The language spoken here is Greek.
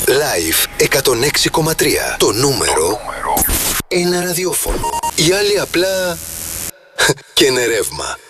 Live 106,3. Το νούμερο ένα ραδιόφωνο. Οι άλλοι απλά και είναι ρεύμα.